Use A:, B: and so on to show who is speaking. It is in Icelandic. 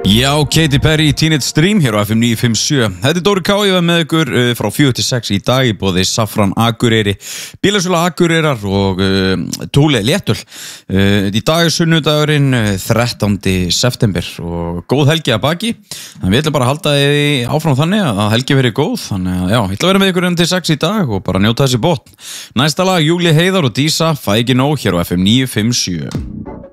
A: Já, Katy Perry, Teenage Dream hér á FM 957. Þetta Dóri K. Ég var með ykkur frá 4 til 6 í dag í boði Safran Akureyri, Bílasölu Akureyrar og Túli Léttul. Í dag sunnudagurinn 13. september og góð helgi að baki. Við ætlum bara að halda því áfram þannig að helgi verið góð. Þannig að já, ég ætla að vera með ykkur til 6 í dag og bara njóta þessi botn. Næsta lag, Júli Heiðar og Dísa, Fæ ekki nóg hér á FM 957.